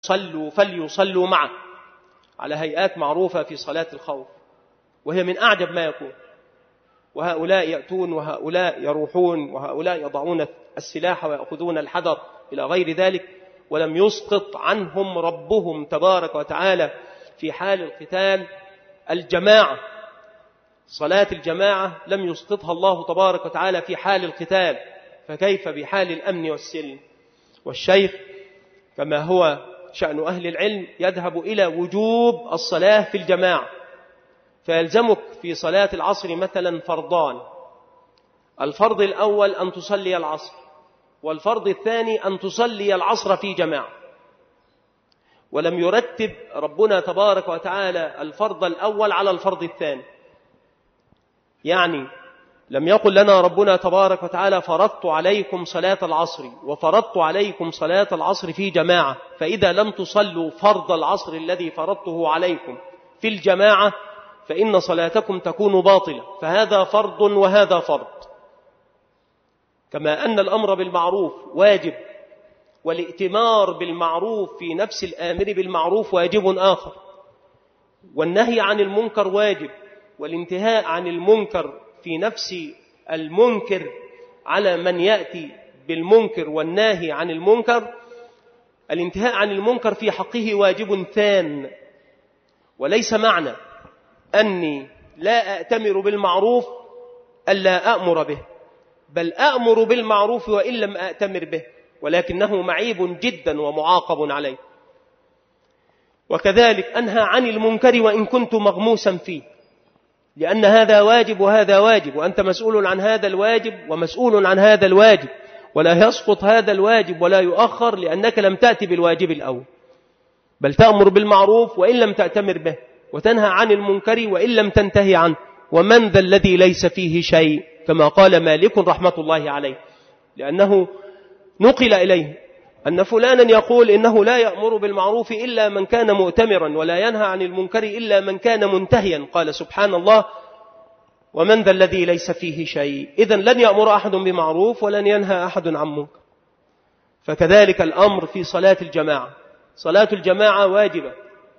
صلوا فليصلوا معه على هيئات معروفة في صلاة الخوف، وهي من أعجب ما يكون. وهؤلاء يأتون وهؤلاء يروحون وهؤلاء يضعون السلاح ويأخذون الحذر إلى غير ذلك، ولم يسقط عنهم ربهم تبارك وتعالى في حال القتال الجماعة. صلاة الجماعة لم يسقطها الله تبارك وتعالى في حال القتال، فكيف بحال الأمن والسلم؟ والشيخ كما هو شأن أهل العلم يذهب إلى وجوب الصلاة في الجماعة، فيلزمك في صلاة العصر مثلا فرضان: الفرض الأول أن تصلي العصر، والفرض الثاني أن تصلي العصر في جماعة. ولم يرتب ربنا تبارك وتعالى الفرض الأول على الفرض الثاني، يعني لم يقل لنا ربنا تبارك وتعالى فرضت عليكم صلاة العصر وفرضت عليكم صلاة العصر في جماعة، فإذا لم تصلوا فرض العصر الذي فرضته عليكم في الجماعة فإن صلاتكم تكون باطلة. فهذا فرض وهذا فرض. كما أن الأمر بالمعروف واجب، والائتمار بالمعروف في نفس الآمر بالمعروف واجب آخر، والنهي عن المنكر واجب، والانتهاء عن المنكر في نفس المنكر على من يأتي بالمنكر والناهي عن المنكر، الانتهاء عن المنكر في حقه واجب ثان. وليس معنى أني لا أأتمر بالمعروف ألا أأمر به، بل أأمر بالمعروف وإن لم أأتمر به، ولكنه معيب جدا ومعاقب عليه. وكذلك أنهى عن المنكر وإن كنت مغموسا فيه، لأن هذا واجب وهذا واجب، وأنت مسؤول عن هذا الواجب ومسؤول عن هذا الواجب، ولا يسقط هذا الواجب ولا يؤخر لأنك لم تأتي بالواجب الأول، بل تأمر بالمعروف وإن لم تأتمر به، وتنهى عن المنكر وإن لم تنتهي عنه. ومن ذا الذي ليس فيه شيء، كما قال مالك رحمة الله عليه، لأنه نقل إليه أن فلانا يقول إنه لا يأمر بالمعروف إلا من كان مؤتمرا، ولا ينهى عن المنكر إلا من كان منتهيا. قال سبحان الله: ومن ذا الذي ليس فيه شيء. إذن لن يأمر أحد بمعروف ولن ينهى أحد عن منكر. فكذلك الأمر في صلاة الجماعة، صلاة الجماعة واجبة،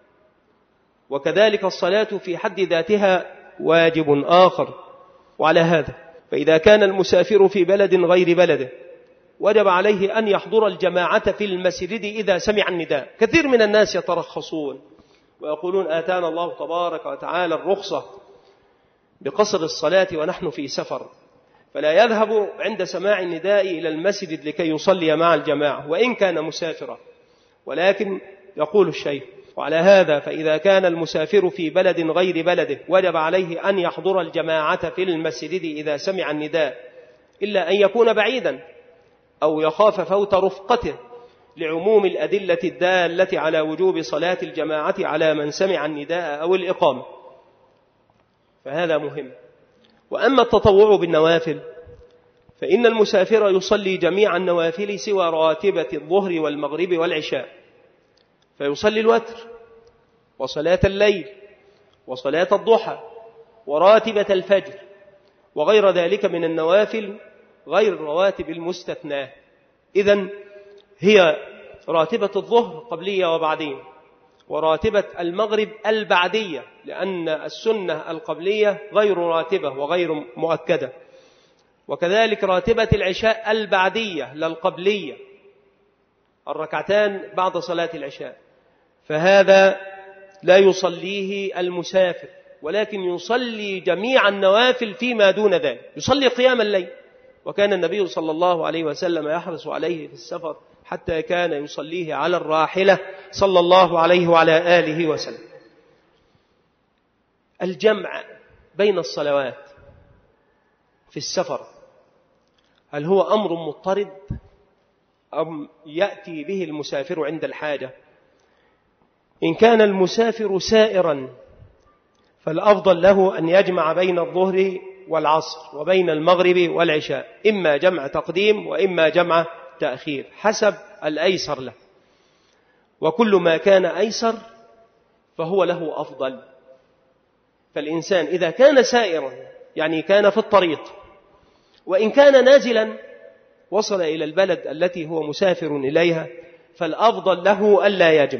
وكذلك الصلاة في حد ذاتها واجب آخر. وعلى هذا فإذا كان المسافر في بلد غير بلده وجب عليه أن يحضر الجماعة في المسجد إذا سمع النداء. كثير من الناس يترخصون ويقولون آتانا الله تبارك وتعالى الرخصة بقصر الصلاة ونحن في سفر، فلا يذهب عند سماع النداء إلى المسجد لكي يصلي مع الجماعة وإن كان مسافرا. ولكن يقول الشيخ: وعلى هذا فإذا كان المسافر في بلد غير بلده وجب عليه أن يحضر الجماعة في المسجد إذا سمع النداء، إلا أن يكون بعيدا أو يخاف فوت رفقته، لعموم الأدلة الدالة على وجوب صلاة الجماعة على من سمع النداء أو الإقامة، فهذا مهم. وأما التطوع بالنوافل فإن المسافر يصلي جميع النوافل سوى راتبة الظهر والمغرب والعشاء، فيصلي الوتر وصلاة الليل وصلاة الضحى وراتبة الفجر وغير ذلك من النوافل غير الرواتب المستثناة. إذن هي راتبة الظهر قبلية وبعدية، وراتبة المغرب البعدية، لأن السنة القبلية غير راتبة وغير مؤكدة، وكذلك راتبة العشاء البعدية للقبلية، الركعتان بعد صلاة العشاء، فهذا لا يصليه المسافر، ولكن يصلي جميع النوافل فيما دون ذلك. يصلي قيام الليل، وكان النبي صلى الله عليه وسلم يحرص عليه في السفر حتى كان يصليه على الراحلة صلى الله عليه وعلى آله وسلم. الجمع بين الصلوات في السفر هل هو أمر مضطرد أم يأتي به المسافر عند الحاجة؟ إن كان المسافر سائرا فالأفضل له أن يجمع بين الظهر والعصر وبين المغرب والعشاء، إما جمع تقديم وإما جمع تأخير حسب الأيسر له، وكل ما كان أيسر فهو له أفضل. فالإنسان إذا كان سائرا يعني كان في الطريق، وإن كان نازلا وصل إلى البلد التي هو مسافر إليها، فالأفضل له ألا يجمع.